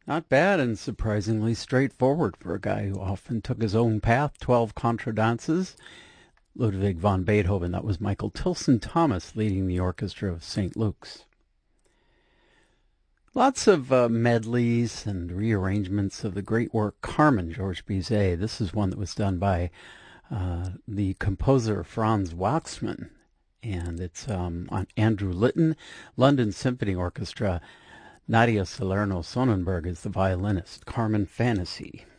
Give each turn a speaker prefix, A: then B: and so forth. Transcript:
A: Not bad and surprisingly straightforward for a guy who often took his own path. 12 contradances. Ludwig van Beethoven. That was Michael Tilson Thomas leading the orchestra of St. Luke's. Lots of medleys and rearrangements of the great work Carmen, Georges Bizet. This is one that was done by the composer Franz Waxman, and it's on Andrew Litton, London Symphony Orchestra. Nadia Salerno Sonnenberg is the violinist. Carmen Fantasy.